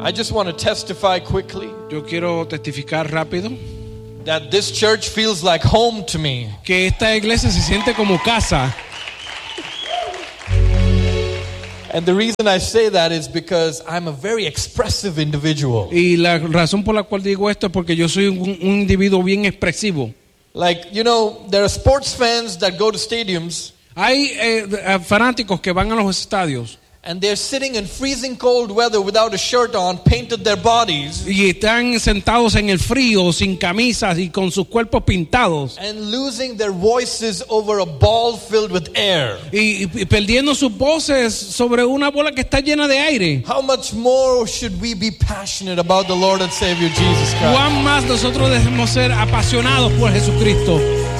I just want to testify quickly Yo quiero testificar rápido that this church feels like home to me. que esta iglesia se siente como casa. And the reason I say that is because I'm a very expressive individual. Y la razón por la cual digo esto es porque yo soy un individuo bien expresivo. Like, you know, there are sports fans that go to stadiums Hay fanáticos que van a los estadios and they're sitting in freezing cold weather without a shirt on, painted their bodies, y están sentados en el frío sin camisas y con sus cuerpos pintados and losing their voices over a ball filled with air. y perdiendo sus voces sobre una bola que está llena de aire. How much more should we be passionate about the Lord and Savior Jesus Christ? ¿Cuán más nosotros debemos ser apasionados por Jesucristo?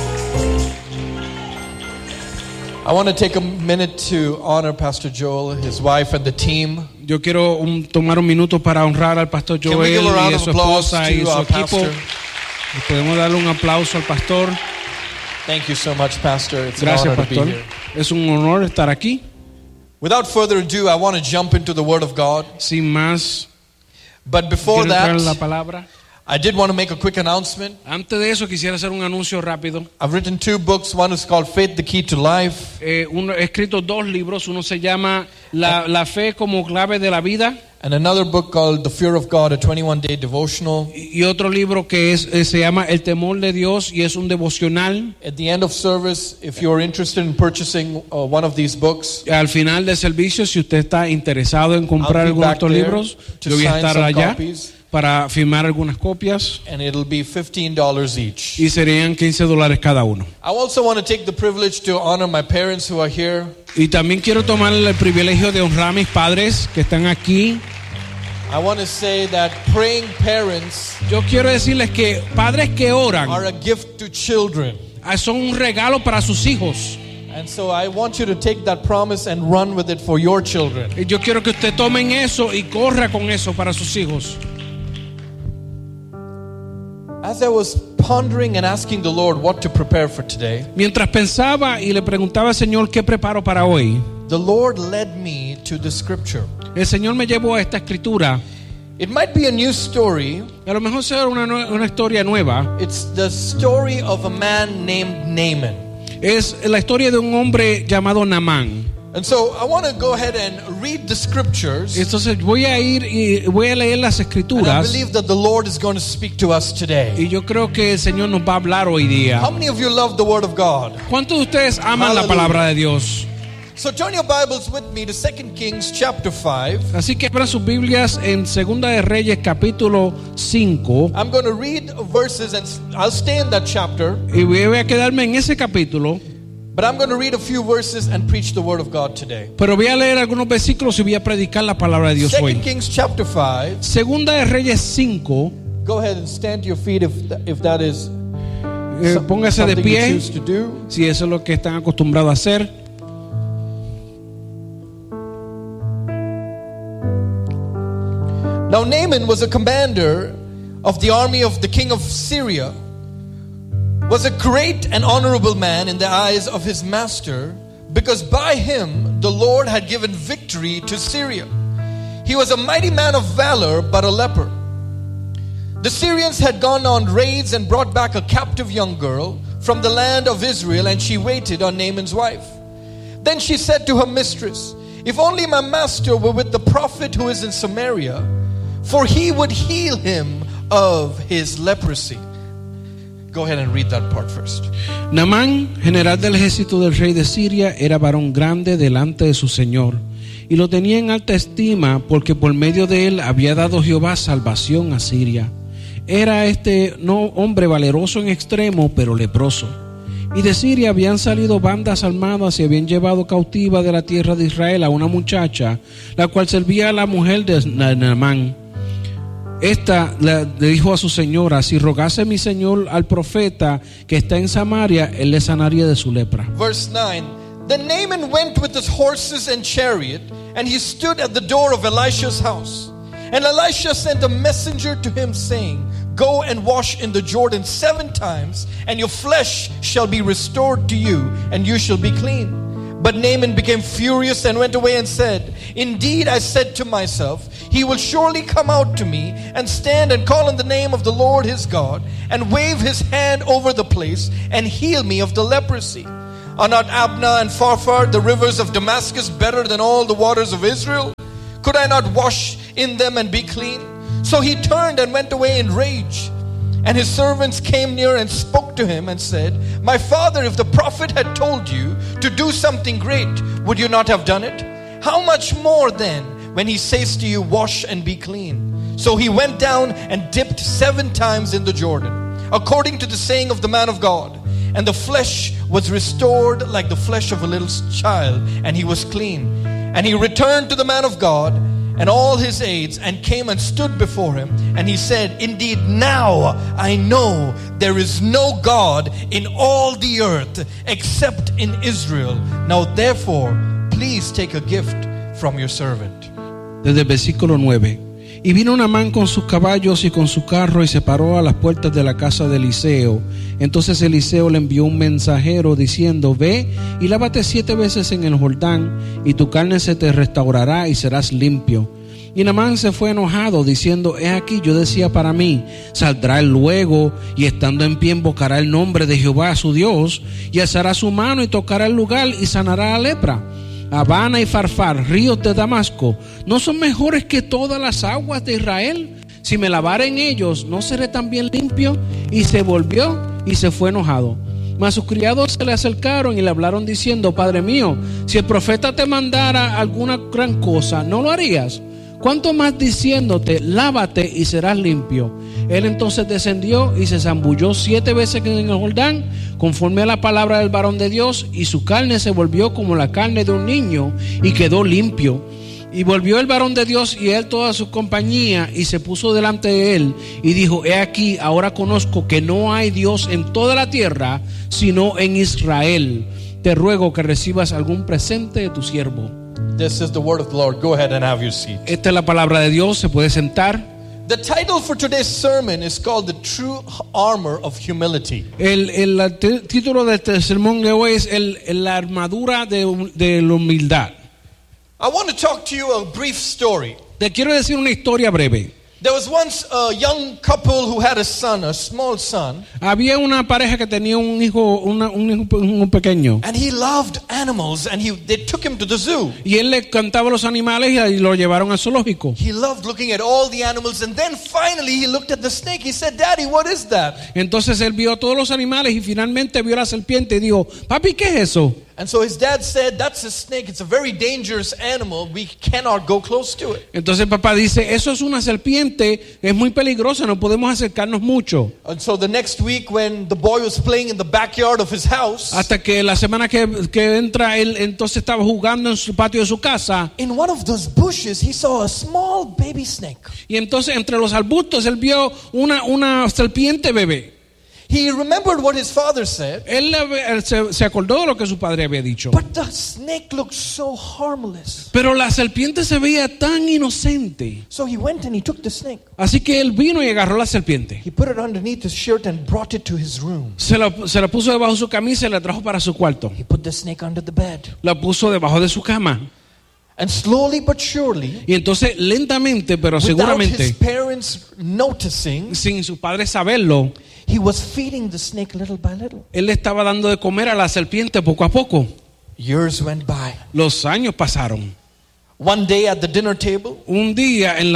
I want to take a minute to honor Pastor Joel, his wife, and the team. Yo quiero tomar un minuto para honrar al pastor Can we give Joel a round y a of su applause esposa y to su our equipo. pastor? Y podemos darle un aplauso al pastor. Thank you so much, Pastor. It's Gracias, an honor to be pastor. here. Es un honor estar aquí. Without further ado, I want to jump into the Word of God. Sin más, But before quiero entrar en la that, palabra. I did want to make a quick announcement. Antes de eso quisiera hacer un anuncio rápido. I've written 2 books. One is called Faith, the Key to Life. He escrito 2 libros. Uno se llama La fe como clave de la vida. And another book called The Fear of God, a 21-day devotional. Y otro libro que se llama El temor de Dios y es un devocional. At the end of service, if you're interested in purchasing one of these books, Al final del servicio, si usted está interesado en comprar I'll be alguno de back estos there libros, to yo voy a sign estar some allá copies. para firmar algunas copias And it'll be $15 each. y serían $15 cada uno. I also want to take the privilege to honor my parents who are here. Y también quiero tomar el privilegio de honrar a mis padres que están aquí. I want to say that praying parents Yo quiero decirles que padres que oran are a gift to children. son un regalo para sus hijos. And so I want you to take that promise and run with it for your children. Y yo quiero que usted tomen eso y corra con eso para sus hijos. As I was pondering and asking the Lord what to prepare for today, Mientras pensaba y le preguntaba al Señor qué preparo para hoy, the Lord led me to the scripture. el Señor me llevó a esta escritura. It might be a new story. A lo mejor sea una historia nueva. It's the story of a man named Naaman. Es la historia de un hombre llamado Naamán. And so I want to go ahead and read the scriptures. Entonces voy a ir y voy a leer las And I escrituras. believe that the Lord is going to speak to us today. Y yo creo que el Señor nos va a hablar hoy día. How many of you love the Word of God? ¿Cuántos de ustedes aman la Hallelujah. palabra de Dios? So turn your Bibles with me to 2 Kings chapter 5. Así que abran sus Biblias en Segunda de Reyes capítulo 5. I'm going to read verses and I'll stay in that chapter. Y voy a quedarme en ese capítulo. But I'm going to read a few verses and preach the Word of God today. Pero voy a leer algunos versículos y voy a predicar la palabra de Dios 2 hoy. Kings chapter 5. Segunda de Reyes 5. Go ahead and stand to your feet if that is Póngase de something you pie choose to do. si eso es lo que están acostumbrados a hacer. Now Naaman was a commander of the army of the king of Syria, was a great and honorable man in the eyes of his master, because by him the Lord had given victory to Syria. He was a mighty man of valor, but a leper. The Syrians had gone on raids and brought back a captive young girl from the land of Israel, and she waited on Naaman's wife. Then she said to her mistress, "If only my master were with the prophet who is in Samaria, for he would heal him of his leprosy." Go ahead and read that part first. Naamán, general del ejército del rey de Siria, era varón grande delante de su señor, y lo tenía en alta estima, porque por medio de él había dado Jehová salvación a Siria. Era hombre valeroso en extremo, pero leproso. Y de Siria habían salido bandas armadas y habían llevado cautiva de la tierra de Israel a una muchacha, la cual servía a la mujer de Naamán. Esta le dijo a su señora: si rogase mi señor al profeta que está en Samaria, él le sanaría de su lepra. Verse 9. Then Naaman went with his horses and chariot, and he stood at the door of Elisha's house. And Elisha sent a messenger to him, saying, "Go and wash in the Jordan 7 times, and your flesh shall be restored to you, and you shall be clean. But Naaman became furious and went away and said, "Indeed, I said to myself, he will surely come out to me and stand and call on the name of the Lord his God and wave his hand over the place and heal me of the leprosy. Are not Abna and Pharpar, the rivers of Damascus, better than all the waters of Israel? Could I not wash in them and be clean?" So he turned and went away in rage. And his servants came near and spoke to him and said, "My father, if the prophet had told you to do something great, would you not have done it? How much more then when he says to you, wash and be clean?" So he went down and dipped 7 times in the Jordan, according to the saying of the man of God. And the flesh was restored like the flesh of a little child, and he was clean. And he returned to the man of God and all his aides, and came and stood before him. And he said, "Indeed, now I know there is no God in all the earth except in Israel. Now therefore, please take a gift from your servant." Desde el versículo 9. Y vino Naamán con sus caballos y con su carro y se paró a las puertas de la casa de Eliseo. Entonces Eliseo le envió un mensajero diciendo: "Ve y lávate 7 veces en el Jordán, y tu carne se te restaurará y serás limpio". Y Naamán se fue enojado, diciendo: "He aquí, yo decía para mí, saldrá él luego, y estando en pie invocará el nombre de Jehová su Dios, y alzará su mano y tocará el lugar y sanará la lepra. Abana y Pharpar, ríos de Damasco, ¿no son mejores que todas las aguas de Israel? Si me lavare en ellos, ¿no seré también limpio?". Y se volvió y se fue enojado. Mas sus criados se le acercaron y le hablaron diciendo: "Padre mío, si el profeta te mandara alguna gran cosa, ¿no lo harías? ¿Cuánto más diciéndote, lávate y serás limpio?". Él entonces descendió y se zambulló 7 veces en el Jordán, conforme a la palabra del varón de Dios, y su carne se volvió como la carne de un niño, y quedó limpio. Y volvió el varón de Dios y él toda su compañía, y se puso delante de él, y dijo: "He aquí, ahora conozco que no hay Dios en toda la tierra, sino en Israel. Te ruego que recibas algún presente de tu siervo". This is the word of the Lord. Go ahead and have your seat. Esta es la palabra de Dios, se puede sentar. The title for today's sermon is called The True Armor of Humility. El título de este sermón de hoy es la armadura de la humildad. I want to talk to you a brief story. Te quiero decir una historia breve. There was once a young couple who had a son, a small son. Había una pareja que tenía un hijo pequeño. And he loved animals, and they took him to the zoo. Y él le encantaba los animales y lo llevaron al zoológico. He loved looking at all the animals, and then finally he looked at the snake. He said, "Daddy, what is that?" Entonces él vio todos los animales y finalmente vio la serpiente y dijo: "Papi, ¿qué es eso?". And so his dad said, "That's a snake. It's a very dangerous animal. We cannot go close to it." Entonces el papá dice: "Eso es una serpiente, es muy peligrosa, no podemos acercarnos mucho". And so the next week when the boy was playing in the backyard of his house, hasta que la semana que entra él entonces estaba jugando en su patio de su casa, in one of those bushes he saw a small baby snake. Y entonces entre los arbustos él vio una serpiente bebé. He remembered what his father said. Él se acordó de lo que su padre había dicho. But the snake looked so harmless. Pero la serpiente se veía tan inocente. So he went and he took the snake. Así que él vino y agarró la serpiente. He put it underneath his shirt and brought it to his room. Se la puso debajo de su camisa y la trajo para su cuarto. He put the snake under the bed. La puso debajo de su cama. And slowly but surely, y entonces lentamente pero without seguramente, his parents noticing, sin sus padres saberlo, he was feeding the snake little by little. Él le estaba dando de comer a la serpiente poco a poco. Years went by. Los años pasaron. One day at the dinner table, un día en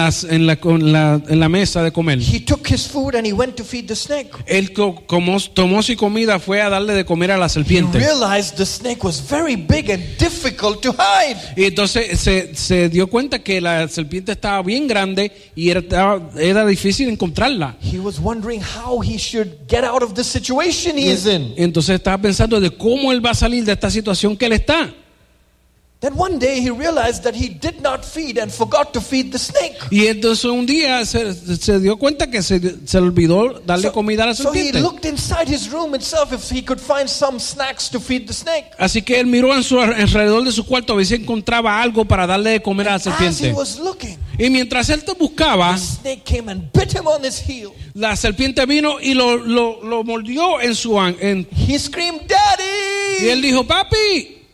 la mesa de comer, he took his food and he went to feed the snake. Él tomó su comida, fue a darle de comer a la serpiente. He realized the snake was very big and difficult to hide. Y entonces se dio cuenta que la serpiente estaba bien grande y era difícil encontrarla. He was wondering how he should get out of the situation he is in. Entonces estaba pensando de cómo él va a salir de esta situación que él está. Then one day he realized that he did not feed and forgot to feed the snake. Y entonces un día se dio cuenta que se olvidó darle comida a la serpiente. So he looked inside his room itself if he could find some snacks to feed the snake. Así que él miró alrededor de su cuarto a ver si encontraba algo para darle de comer a la serpiente. As he was looking, y mientras él buscaba, the snake came and bit him on his heel. La serpiente vino y lo mordió en su He screamed, "Daddy!" Y él dijo, "Papi."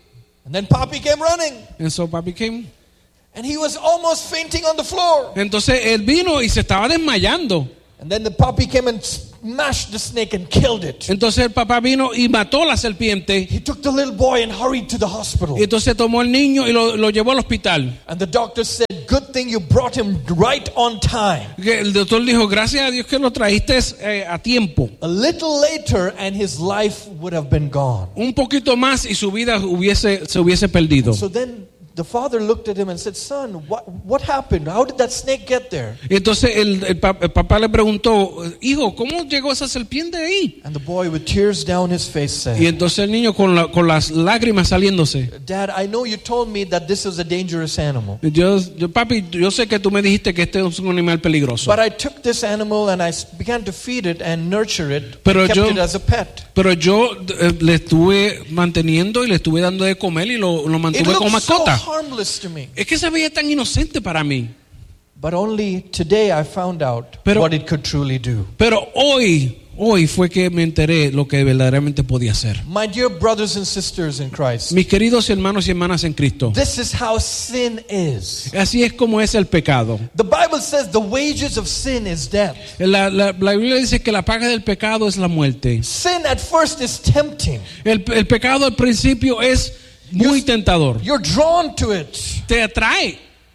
And then Papi came running. And so Papi came. And he was almost fainting on the floor. Entonces él vino y se estaba desmayando. And then the Papi came and smashed the snake and killed it. Entonces el papá vino y mató la serpiente. He took the little boy and hurried to the hospital. Y entonces tomó el niño y lo llevó al hospital. And the doctor said, good thing you brought him right on time. El doctor dijo, gracias a Dios que lo trajiste a tiempo. A little later and his life would have been gone. Un poquito más y su vida se hubiese perdido. So then the father looked at him and said, son, what happened? How did that snake get there? Entonces el papá le preguntó, hijo, ¿cómo llegó esa serpiente ahí? And the boy with tears down his face Y said, entonces el niño con las lágrimas saliéndose. Dad, I know you told me that this is a dangerous animal. Papi, yo sé que tú me dijiste que este es un animal peligroso. But I took this animal and I began to feed it and nurture it, Pero kept yo- it as a pet. Pero yo le estuve manteniendo y le estuve dando de comer y lo It mantuve como looked so mascota. harmless to me. Es que se veía tan inocente para mí. But only today I found out Pero- what it could truly do. Pero hoy fue que me enteré lo que verdaderamente podía hacer. My dear brothers and sisters in Christ, Mis queridos hermanos y hermanas en Cristo, this is how sin is. así es como es el pecado. The Bible says the wages of sin is death. La Biblia dice que la paga del pecado es la muerte. Sin at first is tempting. El pecado al principio es muy tentador. You're drawn to it. Te atrae.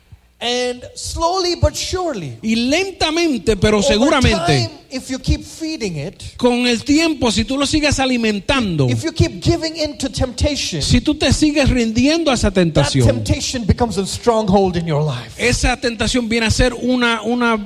And slowly but surely, Y lentamente, pero over seguramente, time, if you keep feeding it, con el tiempo, si tú lo sigues alimentando, if you keep giving in to temptation, si tú te sigues rindiendo a esa that tentación, temptation becomes a stronghold in your life. esa tentación viene a ser una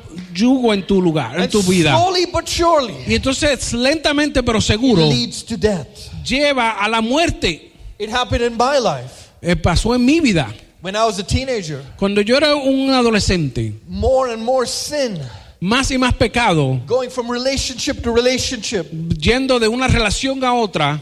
yugo en tu lugar, en And tu vida. slowly but surely, Y entonces, lentamente pero it seguro, leads to death. lleva a la muerte. It happened in my life. Pasó en mi vida. When I was a teenager, Cuando yo era un adolescente, more and more sin, más y más pecado, going from relationship to relationship. yendo de una relación a otra.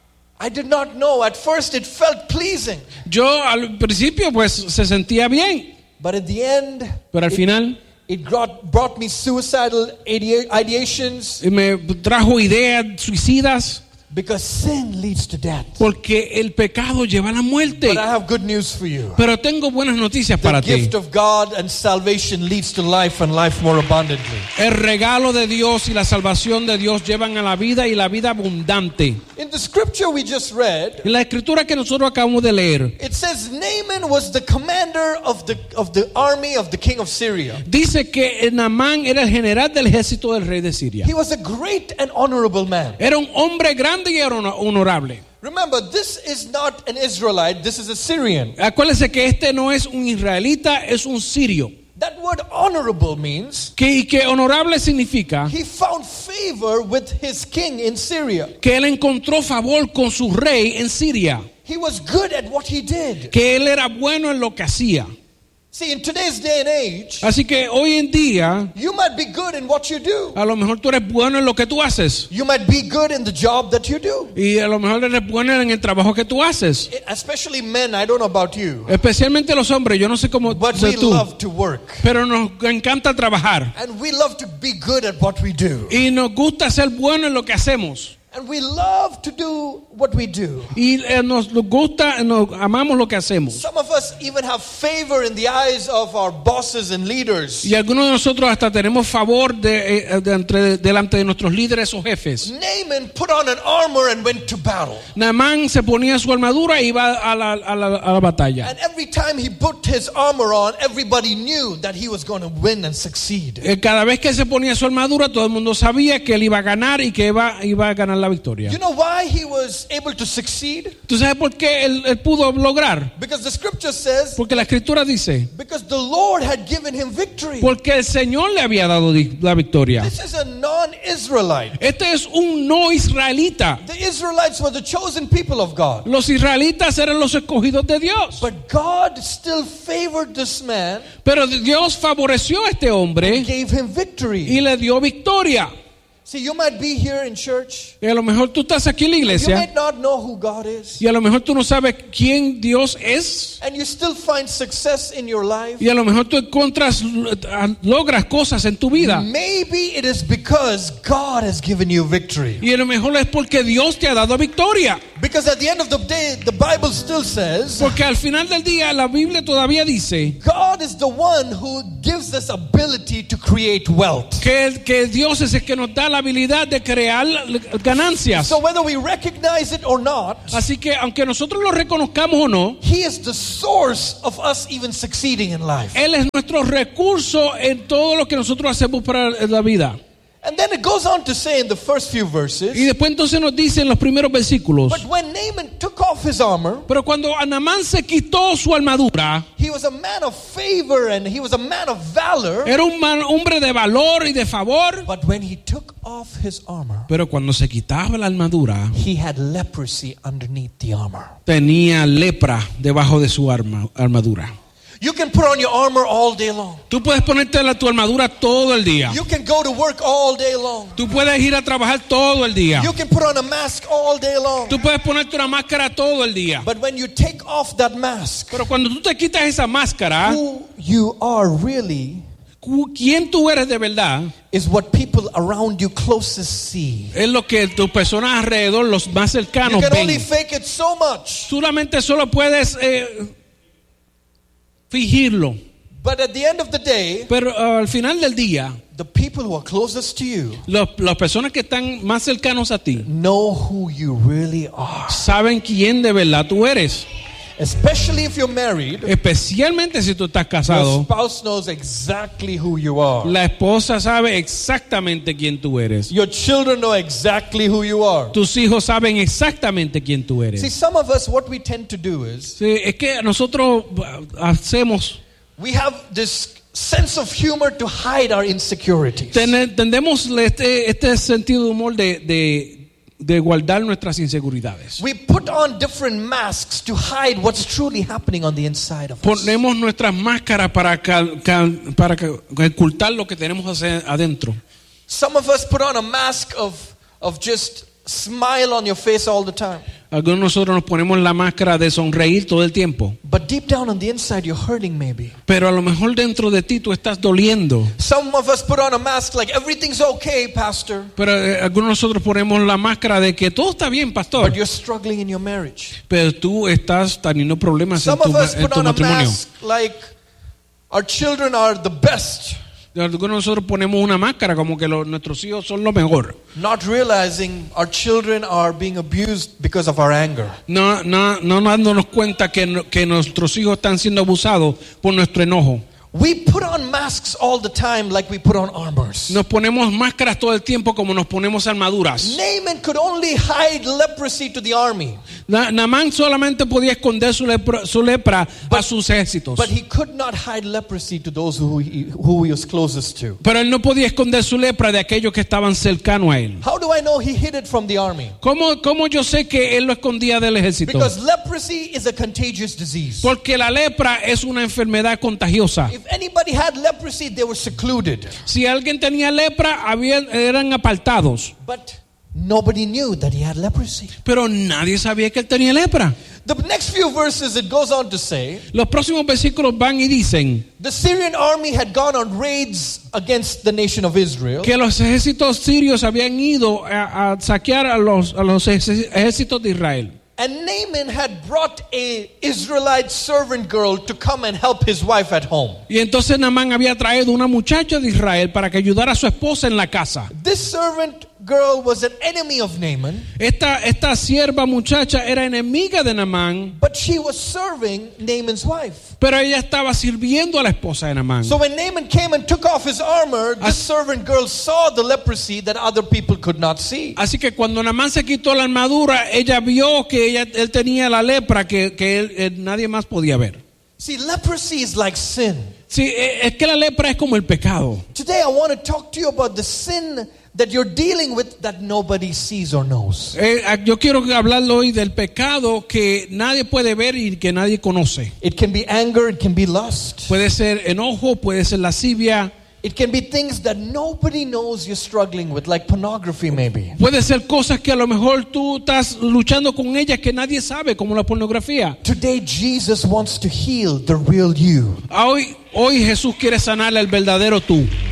I did not know. At first it felt pleasing. Yo al principio pues se sentía bien, But at the end, pero al final it brought me suicidal ideations me trajo ideas suicidas, because sin leads to death. porque el pecado lleva a la muerte. But I have good news for you. Pero tengo buenas noticias The para ti. gift of God and salvation leads to life and life more abundantly. El regalo de Dios y la salvación de Dios llevan a la vida y la vida abundante. In the scripture we just read, En la escritura que nosotros acabamos de leer, it says Naaman was the commander of the army of the king of Syria. dice que Naamán era el general del ejército del rey de Siria. He was a great and honorable man. Era un hombre grande y era honorable. Remember, this is not an Israelite, this is a Syrian. Acuérdense que este no es un israelita, es un sirio. That word honorable means Y que honorable significa he found favor with his king in Syria. que él encontró favor con su rey en Siria. He was good at what he did. Que él era bueno en lo que hacía. See, in today's day and age, Así que hoy en día, you might be good in what you do. a lo mejor tú eres bueno en lo que tú haces. You might be good in the job that you do. Y a lo mejor eres bueno en el trabajo que tú haces. Especially men, I don't know about you, Especialmente los hombres, yo no sé cómo but we sé tú. love to work. Pero nos encanta trabajar. And we love to be good at what we do. Y nos gusta ser buenos en lo que hacemos. And we love to do what we do. Y nos gusta, nos amamos lo que hacemos. Some of us even have favor in the eyes of our bosses and leaders. Y algunos de nosotros hasta tenemos favor delante de nuestros líderes o jefes. Naaman put on an armor and went to battle. Naamán se ponía su armadura y iba a la batalla. And every time he put his armor on, everybody knew that he was going to win and succeed. Cada vez que se ponía su armadura, todo el mundo sabía que él iba a ganar y que iba a ganar la victoria. You know why he was able to succeed? ¿Tú sabes por qué él pudo lograr? Because the scripture says, Porque la escritura dice, because the Lord had given him victory. porque el Señor le había dado la victoria. This is a non-Israelite. Este es un no israelita. The Israelites were the chosen people of God. Los israelitas eran los escogidos de Dios. But God still favored this man, Pero Dios favoreció a este hombre gave him victory. y le dio victoria. See, you might be here in church. Y a lo mejor tú estás aquí en la You iglesia might not know who God is. y a lo mejor tú no sabes quién Dios es. And you still find success in your life. Y a lo mejor tú logras cosas en tu vida. Maybe it is because God has given you victory. Y a lo mejor es porque Dios te ha dado victoria. Because at the end of the day, the Bible still says, Porque al final del día la Biblia todavía dice God is the one who gives us ability to create wealth. que Dios es el que nos da la habilidad de crear ganancias. So whether we recognize it or not, Así que aunque nosotros lo reconozcamos o no, He is the source of us even succeeding in life. Él es nuestro recurso en todo lo que nosotros hacemos para la vida. And then it goes on to say in the first few Y verses, después entonces nos dice en los primeros versículos, but when Naaman took off his armor, pero cuando Naamán se quitó su armadura, he was a man of favor and he was a man of valor. era un hombre de valor y de favor, But when he took off his armor, pero cuando se quitaba la armadura, he had leprosy underneath the armor. tenía lepra debajo de su armadura. You can put on your armor all day long. Tú puedes ponerte tu armadura todo el día. You can go to work all day long. Tú puedes ir a trabajar todo el día. You can put on a mask all day long. Tú puedes ponerte una máscara todo el día. But when you take off that mask, Pero cuando tú te quitas esa máscara, who you are really quién tú eres de verdad is what people around you closest see. es lo que tus personas alrededor, los más You cercanos, can only ven. fake it so much. Solamente solo puedes fingirlo. But at the end of the day, Pero al final del día, the people who are closest to you las personas que están más cercanos a ti know who you really are. saben quién de verdad tú eres. Especially if you're married, Especialmente si tú estás your casado, spouse knows exactly who you are. la esposa sabe exactamente quién tú eres. Your children know exactly who you are. Tus hijos saben exactamente quién tú eres. See, some of us, what we tend to do is, Sí, es que nosotros hacemos, we have this sense of humor to hide our insecurities. tendemos este sentido de humor de guardar nuestras inseguridades. We put on different masks to hide what's truly happening on the inside of us. Ponemos nuestras máscaras para ocultar lo que tenemos adentro. Some of us put on a mask of just smile on your face all the time. Algunos de nosotros nos ponemos la máscara de sonreír todo el tiempo. But deep down on the inside, you're hurting maybe. Pero a lo mejor dentro de ti tú estás doliendo. Some of us put on a mask like everything's okay, pastor. Pero algunos de nosotros ponemos la máscara de que todo está bien, pastor. But you're struggling in your marriage. Pero tú estás teniendo problemas en Some of us tu put on a matrimonio. mask like our children are the best. Algunos de nosotros ponemos una máscara como que nuestros hijos son lo mejor. Not realizing our children are being abused because of our anger. No dándonos cuenta que nuestros hijos están siendo abusados por nuestro enojo. We put on masks all the time like we put on armors. Nos ponemos máscaras todo el tiempo como nos ponemos armaduras. Naaman could only hide leprosy to the army. Naamán solamente podía esconder su lepra a sus ejércitos. But he could not hide leprosy to those who he was closest to. Pero él no podía esconder su lepra de aquellos que estaban cercanos a él. How do I know he hid it from the army? ¿Cómo yo sé que él lo escondía del ejército? Because leprosy is a contagious disease. Porque la lepra es una enfermedad contagiosa. If anybody had leprosy, they were secluded. Si alguien tenía lepra, eran apartados. But nobody knew that he had leprosy. Pero nadie sabía que él tenía lepra. The next few verses, it goes on to say, Los próximos versículos van y dicen the Syrian army had gone on raids against the nation of Israel. que los ejércitos sirios habían ido a saquear a los ejércitos de Israel. And Naaman had brought a Israelite servant girl to come and help his wife at home. Y entonces Naamán había traído una muchacha de Israel para que ayudara a su esposa en la casa. This servant girl was an enemy of Naaman, Esta sierva muchacha era enemiga de Naamán, but she was serving Naaman's wife. pero ella estaba sirviendo a la esposa de Naamán. So when Naaman came and took off his armor, this servant girl saw the leprosy that other people could not see. Así que cuando Naamán se quitó la armadura, ella vio que él tenía la lepra que nadie más podía ver. See, leprosy is like sin. Sí, es que la lepra es como el pecado. Today I want to talk to you about the sin that you're dealing with that nobody sees or knows. Yo quiero hablarle hoy del pecado que nadie puede ver y que nadie conoce. It can be anger, it can be lust. Puede ser enojo, puede ser lascivia. It can be things that nobody knows you're struggling with, like pornography maybe. Puede ser cosas que a lo mejor tú estás luchando con ellas que nadie sabe, como la pornografía. Today Jesus wants to heal the real you. Hoy Jesús quiere sanar el verdadero tú.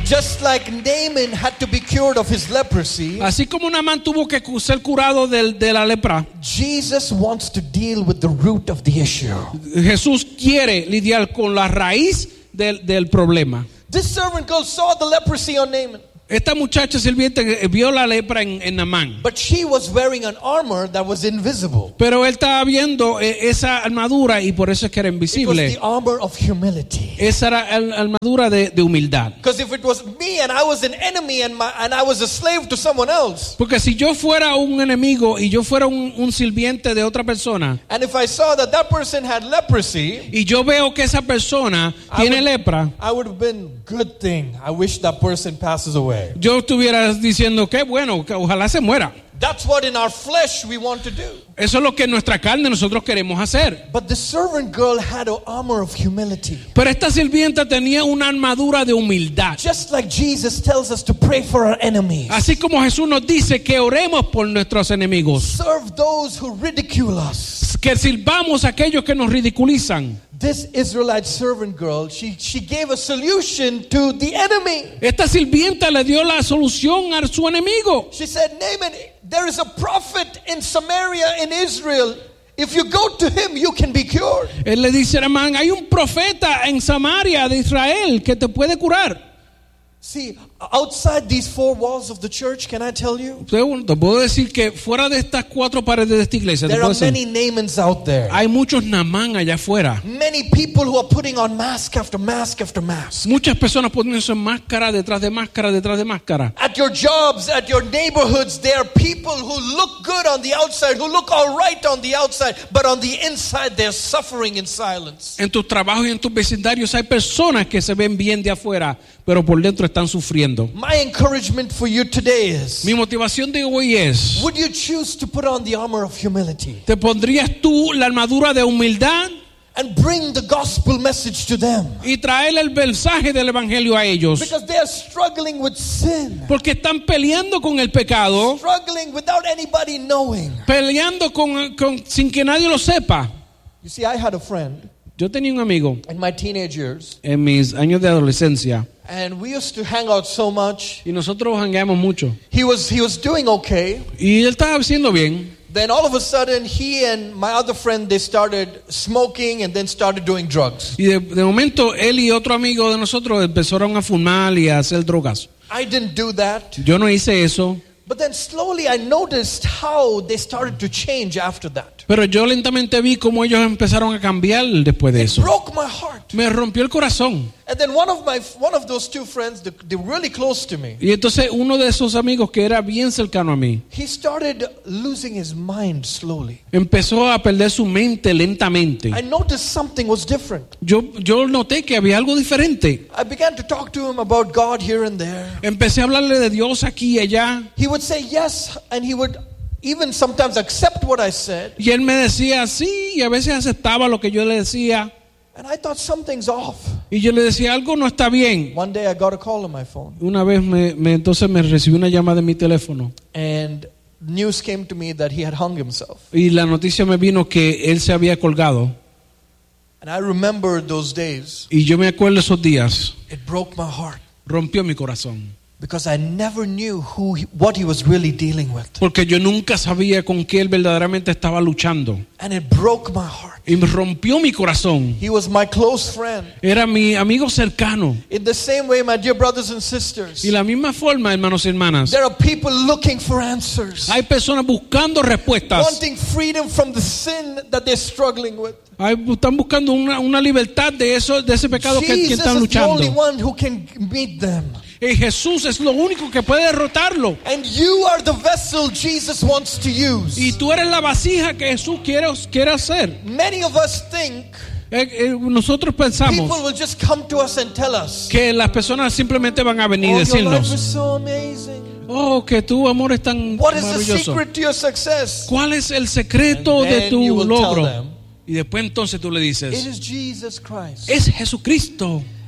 Just like Naaman had to be cured of his leprosy, Así como Naamán tuvo que ser curado de la lepra, Jesus wants to deal with the root of the issue. Jesús quiere lidiar con la raíz del problema. This servant girl saw the leprosy on Naaman, Esta muchacha sirviente vio la lepra en Naamán, but she was wearing an armor that was invisible. pero él estaba viendo esa armadura y por eso es que era It was invisible. the armor of humility. Esa era la armadura de humildad. Because if it was me and I was an enemy and I was a slave to someone else, Porque si yo fuera un enemigo y yo fuera un sirviente de otra persona, and if I saw that that person had leprosy, y yo veo que esa persona tiene lepra, I would have been, good thing. I wish that person passes away. yo estuviera diciendo que bueno, que ojalá se muera. That's what in our flesh we want to do. Eso es lo que en nuestra carne nosotros queremos hacer. But the servant girl had an armor of humility. Pero esta sirvienta tenía una armadura de humildad. Just like Jesus tells us to pray for our enemies. Así como Jesús nos dice que oremos por nuestros enemigos, Serve those who ridicule us. que sirvamos a aquellos que nos ridiculizan. This Israelite servant girl, she gave a solution to the enemy. Esta sirvienta le dio la solución a su enemigo. She said, Naaman, there is a prophet in Samaria in Israel. If you go to him, you can be cured. Él le dice a Naamán, hay un profeta en Samaria de Israel que te puede curar. See, outside these four walls of the church, can I tell you? Te puedo decir que fuera de estas cuatro paredes de esta iglesia, There are many Naamans out there. hay muchos Naamán allá afuera. Many people who are putting on mask after mask after mask. Muchas personas poniéndose máscara detrás de máscara detrás de máscara. At your jobs, at your neighborhoods, there are people who look good on the outside, who look all right on the outside, but on the inside they're suffering in silence. En tus trabajos y en tus vecindarios hay personas que se ven bien de afuera, pero por dentro están sufriendo. My encouragement for you today is, Mi motivación de hoy es, would you choose to put on the armor of humility ¿te pondrías tú la armadura de humildad and bring the gospel message to them? y traer el mensaje del evangelio a ellos? Because they are struggling with sin, Porque están peleando con el pecado, struggling without anybody knowing. peleando sin que nadie lo sepa. You see, I had a friend Yo tenía un amigo in my teenage years, en mis años de adolescencia and we used to hang out so much. y nosotros jangueamos mucho. He was doing okay. Y él estaba haciendo bien. Then all of a sudden, he and my other friend, they started smoking and then started doing drugs. Y de momento él y otro amigo de nosotros empezaron a fumar y a hacer drogas. I didn't do that. Yo no hice eso. But then slowly I noticed how they started to change after that. Pero yo lentamente vi cómo ellos empezaron a cambiar después de It eso. broke my heart. Me rompió el corazón. And then one of those two friends, they're really close to me. Y entonces uno de esos amigos que era bien cercano a mí He started losing his mind slowly. empezó a perder su mente lentamente. I noticed something was different. Yo noté que había algo diferente. I began to talk to him about God here and there. Empecé a hablarle de Dios aquí y allá. He would say yes, and he would even sometimes accept what I said. Y él me decía sí, y a veces aceptaba lo que yo le decía. And I thought something's off. Y yo le decía, algo no está bien. One day I got a call on my phone. Una vez entonces me recibí una llamada en mi teléfono. And news came to me that he had hung himself. Y la noticia me vino que él se había colgado. And I remember those days. Y yo me acuerdo esos días. It broke my heart. Rompió mi corazón. Because I never knew what he was really dealing with. Porque yo nunca sabía con qué él verdaderamente estaba luchando. And it broke my heart. Y me rompió mi corazón. He was my close friend. Era mi amigo cercano. In the same way, my dear brothers and sisters, Y la misma forma, hermanos y hermanas, there are people looking for answers. hay personas buscando respuestas. Wanting freedom from the sin that they're struggling with. Están buscando una libertad de ese pecado que Jesus están is the only luchando. one who can meet them. Y Jesús es lo único que puede derrotarlo. And you are the vessel Jesus wants to use. Y tú eres la vasija que Jesús quiere hacer. Many of us think Nosotros pensamos people will just come to us and tell us, que las personas simplemente van a venir y oh, your life is decirnos, so amazing. oh, que tu amor es tan What is the maravilloso. secret to your success? ¿Cuál es el secreto And de then tu you will logro? tell them, Y después entonces tú le it dices, is Jesus Christ. es Jesucristo.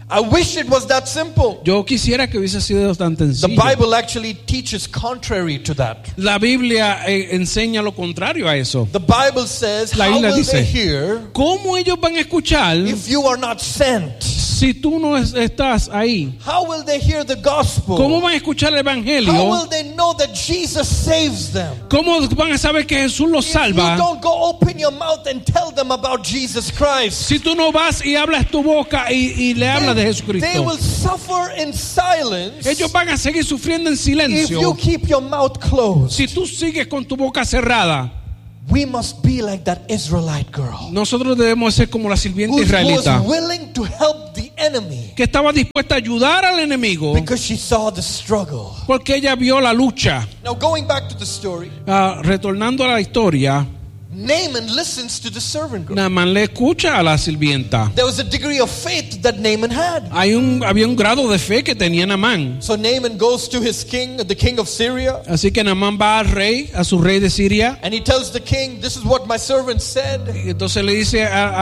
I wish it was that simple. Yo quisiera que hubiese sido tan The sencillo. Bible actually teaches contrary to that. La Biblia enseña lo contrario a eso. The Bible says, La how Biblia will they dice, hear ¿cómo ellos van a escuchar if you are not sent? si tú no estás ahí? How will they hear the gospel? ¿Cómo van a escuchar el How evangelio? will they know that Jesus saves them? ¿Cómo van a saber que Jesús los If you salva? don't go open your mouth and tell them about Jesus Christ, Si tú no vas y hablas tu boca y le hablas de they Jesucristo, will suffer in silence ellos van a seguir sufriendo en if you silencio keep your mouth closed. si tú sigues con tu boca cerrada. We must be like that Israelite girl Nosotros debemos ser como la sirvienta who was israelita, willing to help the enemy que estaba dispuesta a ayudar al enemigo because she saw the struggle. porque ella vio la lucha. Now going back to the story, Retornando a la historia, Naaman listens to the servant girl. Naamán le escucha a la sirvienta. There was a degree of faith that Naaman had. Había un grado de fe que tenía Naamán. So Naaman goes to his king, the king of Syria, Así que Naamán va al rey, a su rey de Siria, and he tells the king, this is what my servant said. y entonces le dice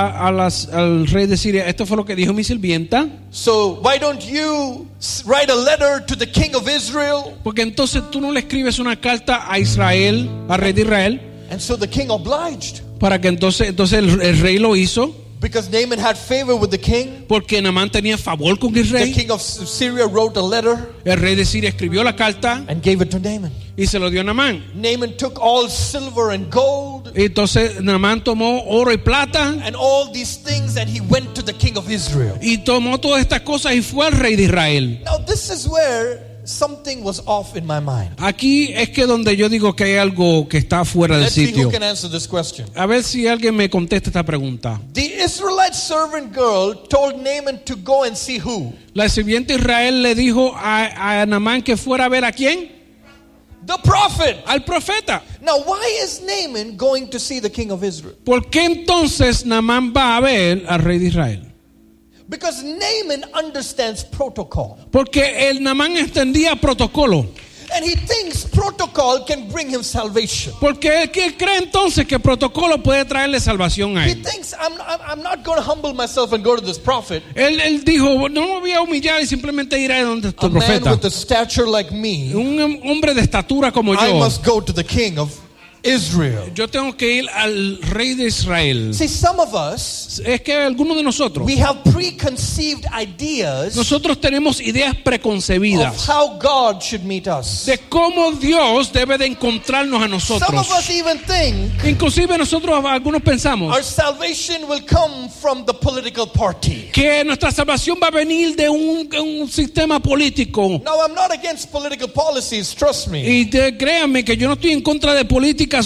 al rey de Siria, esto fue lo que dijo mi sirvienta. So why don't you write a letter to the king of Israel? Porque entonces tú no le escribes una carta a Israel, al rey de Israel, And so the king obliged, para que entonces el rey lo hizo, because Naaman had favor with the king. porque Naamán tenía favor con el The rey. king of Syria wrote a letter El rey de Siria escribió la carta and gave it to Naaman. y se lo dio a Naamán. Naaman took all silver and gold Entonces Naamán tomó oro y plata and all these things, and he went to the king of Israel. y tomó todas estas cosas y fue al rey de Israel. Now this is where something was off in my mind. Aquí es que donde yo digo que hay algo que está fuera del Let's see who sitio. can answer this question. A ver si alguien me contesta esta pregunta. The Israelite servant girl told Naaman to go and see who? La sirvienta Israel le dijo a Naamán que fuera a ver a quién, The prophet. al profeta. Now why is Naaman going to see the king of Israel? ¿Por qué entonces Naamán va a ver al rey de Israel? Because Naaman understands protocol. Porque el Naamán entendía protocolo. And he thinks protocol can bring him salvation. Porque él cree entonces que protocolo puede traerle salvación a He él. thinks, I'm not going to humble myself and go to this prophet. Él dijo, no me voy a humillar y simplemente ir a donde A tu man profeta. with a stature like me, Un hombre de estatura como I yo. must go to the king of Israel. Yo tengo que ir al rey de Israel. See, some of us, Es que algunos de nosotros, we have preconceived ideas nosotros tenemos ideas of preconcebidas how God should meet us. de cómo Dios debe de encontrarnos a Some nosotros. of us even think Inclusive nosotros, algunos pensamos our salvation will come from the political party. que nuestra salvación va a venir de un sistema político. Now, I'm not against political policies, trust me. Y créanme que yo no estoy en contra de políticas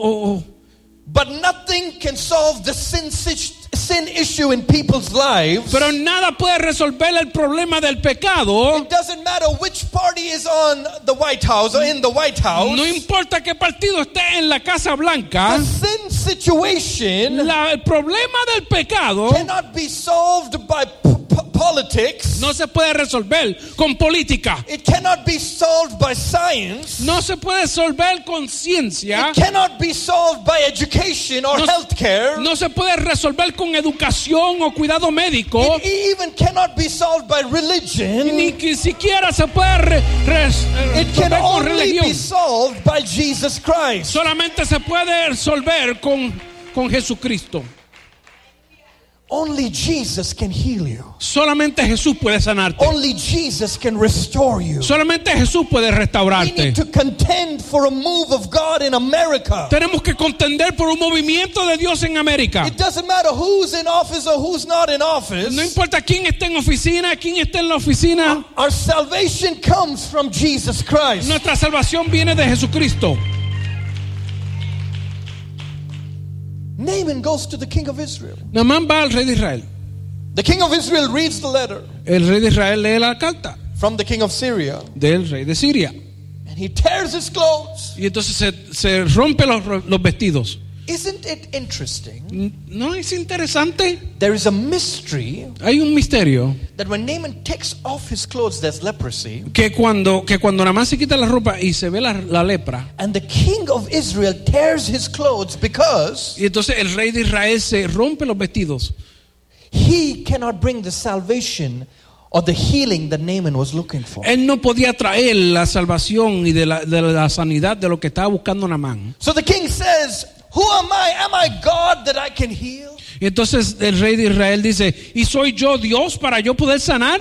But nothing can solve the sin issue in people's lives. pero nada puede resolver el problema del pecado. It doesn't matter which party is on the White House or in the White House. No importa qué partido esté en la Casa Blanca, The sin situation el problema del pecado cannot be solved by politics. no se puede resolver con política. It cannot be solved by science. No se puede resolver con ciencia. It cannot be solved by education or healthcare. No se puede resolver con educación o cuidado médico. It even cannot be solved by religion. Ni siquiera se puede It can resolver con only religión. be solved by Jesus Christ. Solamente se puede resolver con Jesucristo. Only Jesus can heal you. Solamente Jesús puede sanarte. Only Jesus can restore you. Solamente Jesús puede We restaurarte. need to contend for a move of God in America. Tenemos que contender por un movimiento de Dios en América. It doesn't matter who's in office or who's not in office. No importa quién esté en oficina, quién esté en la oficina. Our salvation comes from Jesus Christ. Nuestra salvación viene de Jesucristo. Naaman goes to the king of Israel. Naamán va al rey de Israel. The king of Israel reads the letter El rey de Israel lee la carta from the king of Syria, del rey de Siria. and he tears his clothes. Y entonces se rompe los vestidos. Isn't it interesting? ¿No es interesante? There is a mystery Hay un misterio that when Naaman takes off his clothes, there's leprosy. que cuando Naamán se quita la ropa y se ve la lepra, And the king of Israel tears his clothes because y entonces el rey de Israel se rompe los vestidos, he cannot bring the salvation or the healing that Naaman was looking for. Él no podía traer la salvación y de la sanidad de lo que estaba buscando Naamán. So the king says, who am I? Am I God that I can heal? Y entonces el rey de Israel dice, ¿y soy yo Dios para yo poder sanar?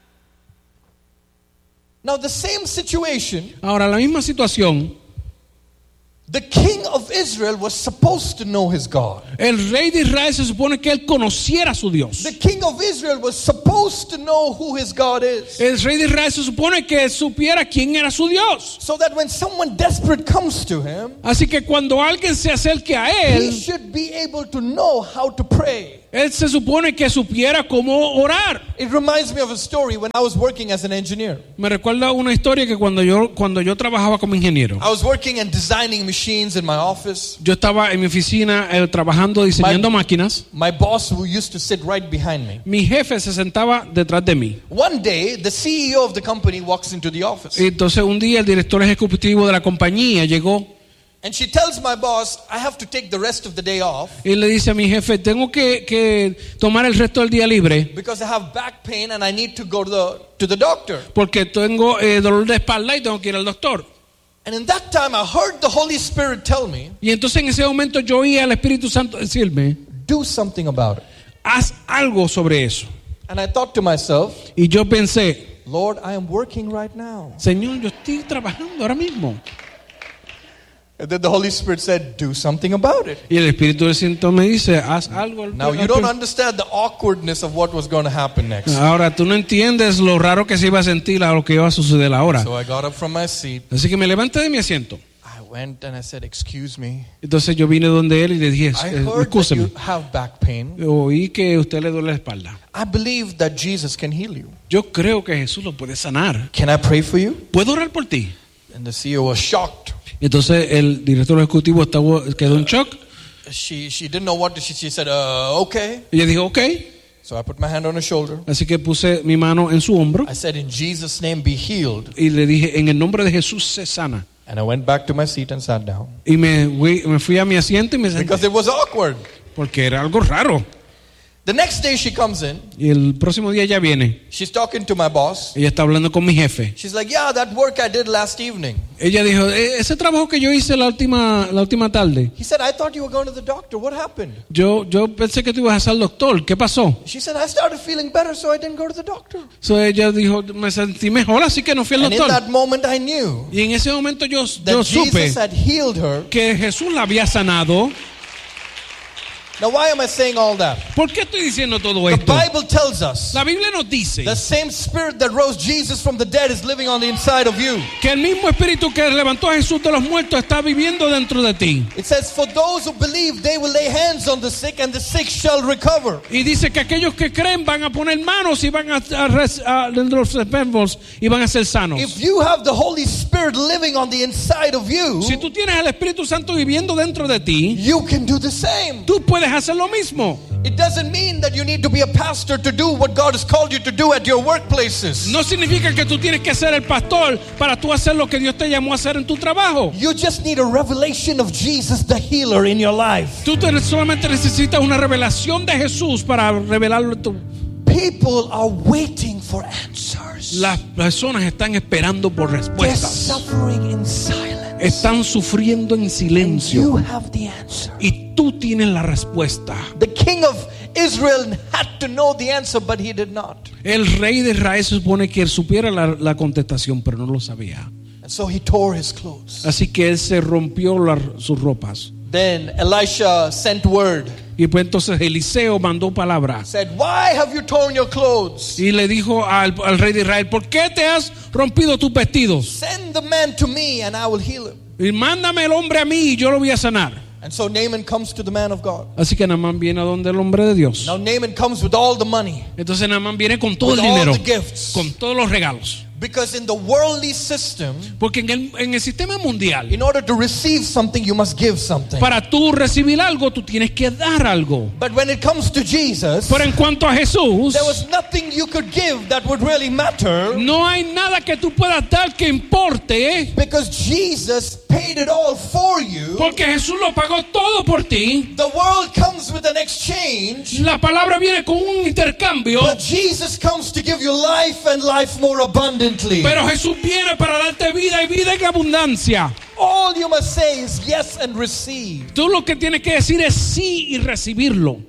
Now the same situation, Ahora, la misma situación, the king of Israel was supposed to know his God. el rey de Israel se supone que él conociera a su Dios. The king of Israel was supposed to know who his God is. El rey de Israel se supone que supiera quién era su Dios. So that when someone desperate comes to him, Así que cuando alguien se acerque a he él, should be able to know how to pray. él se supone que supiera cómo orar. It reminds me of a story when I was working as an engineer. Me recuerda una historia que cuando yo trabajaba como ingeniero, I was working and designing machines in my office. yo estaba en mi oficina trabajando, diseñando máquinas. My boss who used to sit right behind me. Mi jefe se sentaba detrás de mí. One day, the CEO of the company walks into the office. Entonces un día el director ejecutivo de la compañía llegó And she tells my boss, I have to take the rest of the day off y le dice a mi jefe, tengo que tomar el resto del día libre because I have back pain and I need to go to the doctor. porque tengo dolor de espalda y tengo que ir al doctor. And in that time, I heard the Holy Spirit tell me, Y entonces en ese momento yo oí al Espíritu Santo decirme, do something about it. haz algo sobre eso. And I thought to myself, Y yo pensé, Lord, I am working right now. Señor, yo estoy trabajando ahora mismo. And then the Holy Spirit said, do something about it. Y el Espíritu Santo me dice, haz algo. Now, you don't understand the awkwardness of what was going to happen next. Ahora tú no entiendes lo raro que se iba a sentir a lo que iba a suceder ahora. So I got up from my seat. Así que me levanté de mi asiento. I went and I said, excuse me. Entonces yo vine donde él y le dije, I heard that excúseme. you have back pain. Oí que a usted le duele la espalda. I believe that Jesus can heal you. Yo creo que Jesús lo puede sanar. Can I pray for you? ¿Puedo orar por ti? And the CEO was shocked. Entonces el director ejecutivo quedó en shock. She didn't know what to, she said, okay. Y ella dijo, ok. So I put my hand on her shoulder. Así que puse mi mano en su hombro I said, in Jesus' name, be healed. y le dije, en el nombre de Jesús se sana. And I went back to my seat and sat down. Y me fui a mi asiento y me senté. Because it was awkward. Porque era algo raro. The next day she comes in. Y el próximo día ella viene. She's talking to my boss. Ella está hablando con mi jefe. She's like, yeah, that work I did last evening. Ella dijo, ese trabajo que yo hice la última tarde. He said, I thought you were going to the doctor. What happened? Yo pensé que tú ibas a ser al doctor. ¿Qué pasó? She said, I started feeling better, so I didn't go to the doctor. So ella dijo, me sentí mejor, así que no fui al And in doctor. that moment I knew Y en ese momento yo that supe Jesus had healed her. que Jesús la había sanado. Now, why am I saying all that? ¿Por qué estoy diciendo todo The esto? Bible tells us La Biblia nos dice the same spirit that rose Jesus from the dead is living on the inside of you. que el mismo espíritu que levantó a Jesús de los muertos está viviendo dentro de ti. It says, for those who believe, they will lay hands on the sick and the sick shall recover. Y dice que aquellos que creen van a poner manos y van a los enfermos y van a ser sanos. If you have the Holy Spirit living on the inside of you, Si tú tienes el Espíritu Santo viviendo dentro de ti, you can do the same. tú puedes hacer lo mismo. It doesn't mean that you need to be a pastor to do what God has called you to do at your workplaces. No significa que tú tienes que ser el pastor para tú hacer lo que Dios te llamó a hacer en tu trabajo. You just need a revelation of Jesus the healer in your life. Tú solamente necesitas una revelación de Jesús para revelarlo en tu. People are waiting for answers. Las personas están esperando por They're respuestas. suffering in silence. Están sufriendo en You silencio. have the answer. Y tú tienes la respuesta. The king of Israel had to know the answer, but he did not. El rey de Israel se supone que él supiera la contestación, pero no lo sabía. And so he tore his clothes. Así que él se rompió sus ropas. Then Elisha sent word, Y pues entonces Eliseo mandó palabra. said, why have you torn your clothes? Y le dijo al rey de Israel, ¿por qué te has rompido tus vestidos? Send the man to me and I will heal him. Y mándame el hombre a mí y yo lo voy a sanar. And so Naaman comes to the man of God. Así que Naamán viene a donde el hombre de Dios. Now Naaman comes with all the money, Entonces Naamán viene con todo with el all dinero, the gifts. con todos los regalos. Because in the worldly system, Porque en el sistema mundial, in order to receive something, you must give something. para tú recibir algo, tú tienes que dar algo. But when it comes to Jesus, Pero en cuanto a Jesús, there was nothing you could give that would really matter, no hay nada que tú puedas dar que importe, because Jesus paid it all for you. porque Jesús lo pagó todo por ti. The world comes with an exchange, La palabra viene con un intercambio, but Jesus comes to give you life and life more abundantly. pero Jesús viene para darte vida y vida en abundancia. All you must say is yes and receive. Tú lo que tienes que decir es sí y recibirlo.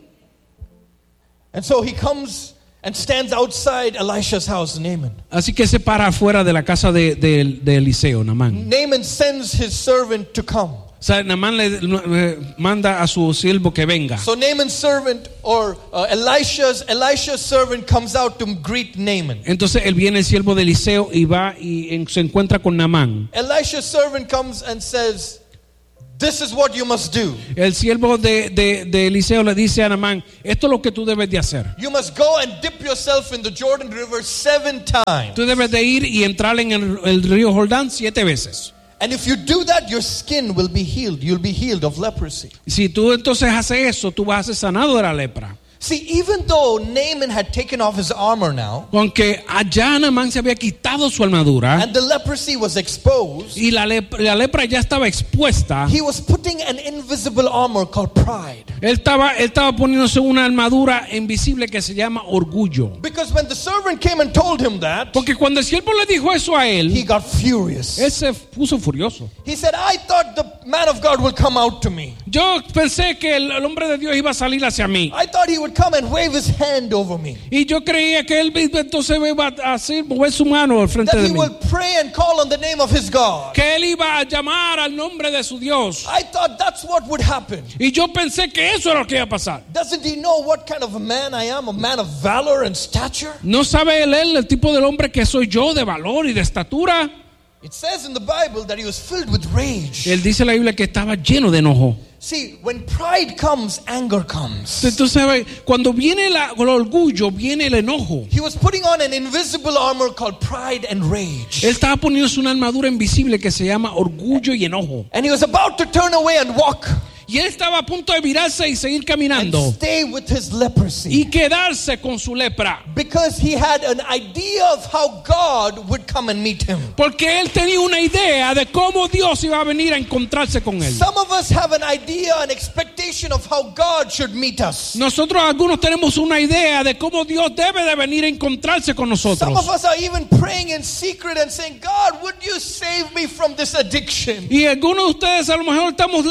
And so he comes and stands outside Elisha's house, Naaman. Así que se para afuera de la casa de Eliseo, Naamán. Naaman sends his servant to come. O sea, Naamán le manda a su siervo que venga. So Naaman's servant, or Elisha's servant, comes out to greet Naaman. Entonces él viene, el siervo de Eliseo, y va y se encuentra con Naamán. Elisha's servant comes and says, "This is what you must do. El siervo de Eliseo le dice a Naamán, esto es lo que tú debes de hacer. You must go and dip yourself in the Jordan River 7 times. Tú debes de ir y entrar en el río Jordán 7 veces. And if you do that, your skin will be healed. You'll be healed of leprosy." Si tú entonces haces eso, tú vas a ser sanado de la lepra. See, even though Naaman had taken off his armor now, Aunque allá Naamán se había quitado su armadura and the leprosy was exposed, y la lepra ya estaba expuesta, he was putting an invisible armor called pride. él estaba poniéndose una armadura invisible que se llama orgullo. Because when the servant came and told him that, Porque cuando el siervo le dijo eso a he él, got furious. él se puso furioso. He said, "I thought the man of God would come out to me. Yo pensé que el hombre de Dios iba a salir hacia mí. I thought he would come and wave his hand over me. Y yo creía que él entonces iba a hacer mover su mano al frente That de he mí. will pray and call on the name of his God. Que él iba a llamar al nombre de su Dios. I thought that's what would happen. Y yo pensé que eso era lo que iba a pasar. Doesn't he know what kind of a man I am? A man of valor and stature? ¿No sabe él el tipo del hombre que soy yo, de valor y de estatura? It says in the Bible that he was filled with rage. Él dice en la Biblia que estaba lleno de enojo. See, when pride comes, anger comes. Entonces, cuando viene el orgullo, viene el enojo. He was putting on an invisible armor called pride and rage. Él estaba poniéndose una armadura invisible que se llama orgullo y enojo. And he was about to turn away and walk Y él estaba a punto de virarse y seguir and caminando stay with his leprosy. y quedarse con su lepra. Because he had an idea of how God would come and meet him. Porque él tenía una idea de cómo Dios iba a venir a encontrarse con él. Some of us have an idea, an expectation of how God should meet us. Nosotros algunos tenemos una idea de cómo Dios debe de venir a encontrarse con Some of nosotros. us are even praying in secret and saying, "God, would you save me from this addiction?" Y algunos de ustedes a lo mejor estamos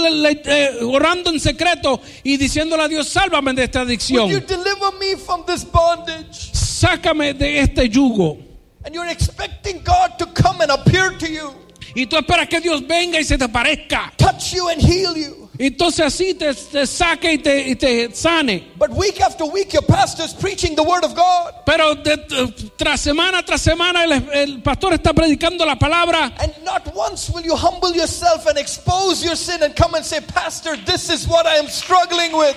orando en secreto y diciéndole a Dios, sálvame de esta Would you adicción. deliver me from this bondage? Sácame de este yugo. And you're expecting God to come and appear to you, Y tú esperas que Dios venga y se te parezca. touch you and heal you. Entonces así te saque y te sane. But week after week, your pastor's preaching the word of God. Pero tras semana el pastor está predicando la palabra. And not once will you humble yourself and expose your sin and come and say, "Pastor, this is what I am struggling with."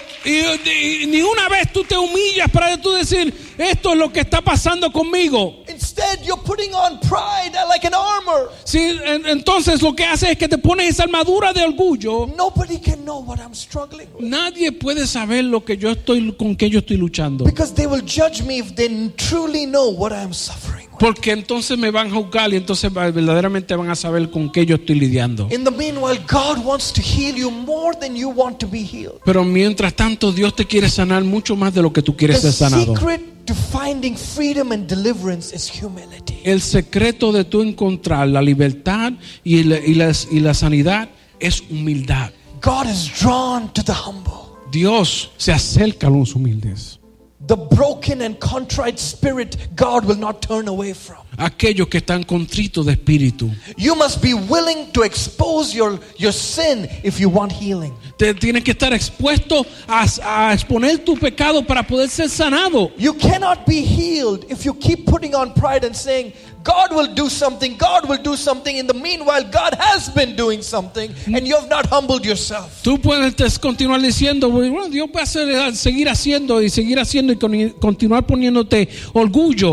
Y ni una vez tú te humillas para tú decir, esto es lo que está pasando conmigo. Instead, you're putting on pride like an armor. Sí, entonces lo que hace es que te pones esa armadura de orgullo. Nobody can know what I'm struggling with. Nadie puede saber con qué yo estoy luchando. Because they will judge me if they truly know what I am suffering with. Porque entonces me van a juzgar y entonces verdaderamente van a saber con qué yo estoy lidiando. In the meanwhile, God wants to heal you more than you want to be healed. Pero mientras tanto, Dios te quiere sanar mucho más de lo que tú quieres The ser sanado. secret to finding freedom and deliverance is humility. El secreto de tú encontrar la libertad y la sanidad es humildad. God is drawn to the humble. Dios se acerca a los humildes. The broken and contrite spirit, God will not turn away from. Aquellos que están contritos de espíritu. You must be willing to expose your sin if you want healing. Te tienes que estar expuesto a exponer tu pecado para poder ser sanado. You cannot be healed if you keep putting on pride and saying, "God will do something, God will do something." In the meanwhile, God has been doing something and you have not humbled yourself. Tú puedes continuar diciendo, bueno, Dios va a seguir haciendo y continuar poniéndote orgullo.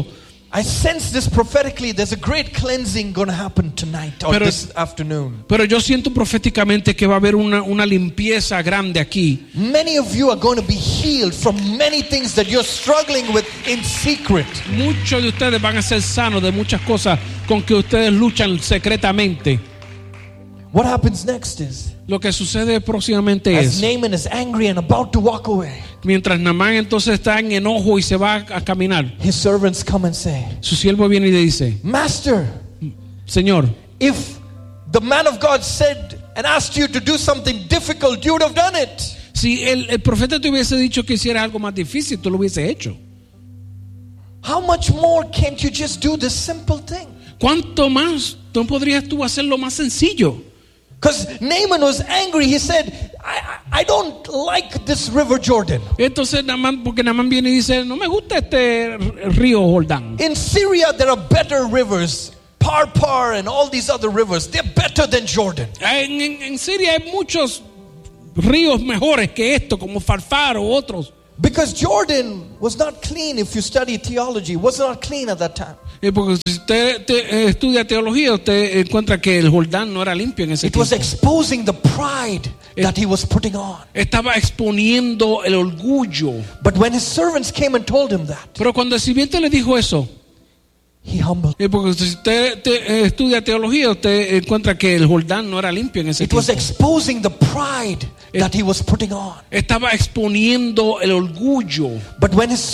I sense this prophetically. There's a great cleansing going to happen tonight or this afternoon. Pero yo siento proféticamente que va a haber una limpieza grande aquí. Many of you are going to be healed from many things that you're struggling with in secret. Muchos de ustedes van a ser sanos de muchas cosas con que ustedes luchan secretamente. What happens next is, lo que sucede próximamente as Naaman is angry and about to walk away, mientras Naamán entonces está en enojo y se va a caminar, his servants come and say, su siervo viene y le dice, Master, Señor, if the man of God said and asked you to do something difficult, you would have done it. Si el profeta te hubiese dicho que hiciera algo más difícil, tú lo hubiese hecho. How much more can't you just do this simple thing? ¿Cuánto más no podrías tú hacer lo más sencillo? Because Naaman was angry. He said, I don't like this river Jordan. Entonces porque Naamán viene y dice, no me gusta este río Jordán. In Syria there are better rivers. Parpar and all these other rivers. They're better than Jordan. En Siria hay muchos ríos mejores que esto, como Farfar o otros. Because Jordan was not clean. If you study theology, was not clean at that time. Porque si usted estudia teología, usted encuentra que el Jordán no era limpio en ese tiempo. It was exposing the pride that he was putting on. Estaba exponiendo el orgullo. But when his servants came and told him that, pero cuando el sirviente le dijo eso, he humbled. Porque si usted estudia teología, usted encuentra que el Jordán no era limpio en ese tiempo. It was exposing the pride that he was putting on. Estaba exponiendo el orgullo. But when his